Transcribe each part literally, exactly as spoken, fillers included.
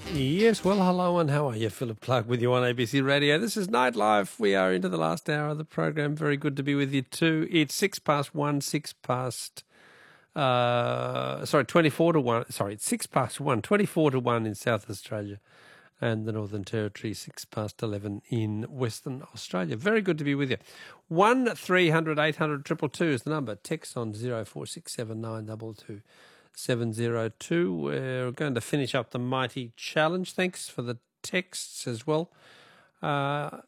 Yes, well, hello and how are you? Philip Clark with you on A B C Radio. This is Nightlife. We are into the last hour of the program. Very good to be with you too. It's six past one, six past, uh, sorry, twenty-four to one. Sorry, it's six past one, twenty-four to one in South Australia and the Northern Territory, six past eleven in Western Australia. Very good to be with you. one three hundred eight hundred two two two is the number. Text on zero four six seven nine two two. seven zero two. We're going to finish up the Mighty Challenge. Thanks for the texts as well. Uh,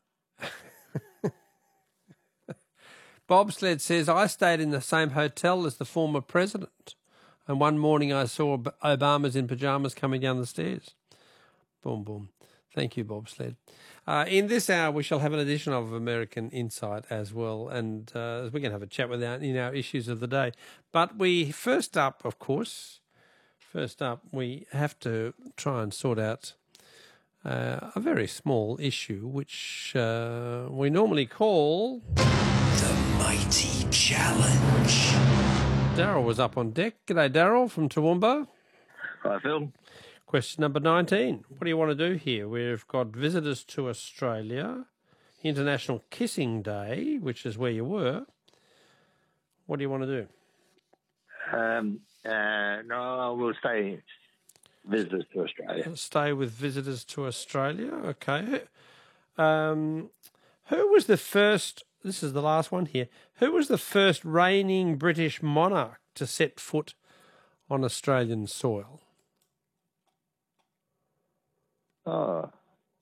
Bobsled says, I stayed in the same hotel as the former president, and one morning I saw Obama's in pyjamas coming down the stairs. Boom, boom. Thank you, Bobsled. Uh, in this hour, we shall have an edition of American Insight as well, and uh, we're going to have a chat with our, in our issues of the day. But we, first up, of course, first up, we have to try and sort out uh, a very small issue, which uh, we normally call... The Mighty Challenge. Daryl was up on deck. G'day, Daryl from Toowoomba. Hi, Phil. Question number nineteen. What do you want to do here? We've got visitors to Australia, International Kissing Day, which is where you were. What do you want to do? Um, uh, no, we'll stay visitors to Australia. Stay with visitors to Australia. Okay. Um, who was the first, this is the last one here, who was the first reigning British monarch to set foot on Australian soil? Oh.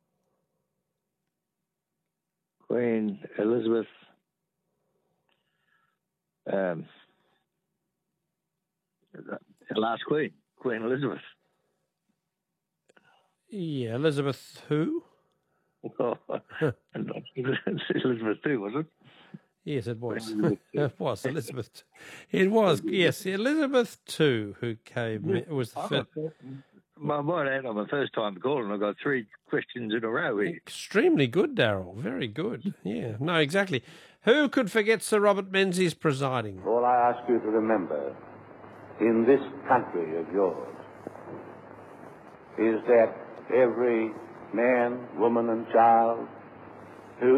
Queen Elizabeth. Um, the last Queen, Queen Elizabeth. Yeah, Elizabeth who? Oh, Elizabeth two, was it? Yes, it was. It was Elizabeth. It was, yes, Elizabeth the Second who came, it was the first. My mind out on my first time calling. I got three questions in a row here. Extremely good, Daryl. Very good. Yeah, no, exactly. Who could forget Sir Robert Menzies presiding? All I ask you to remember in this country of yours is that every man, woman and child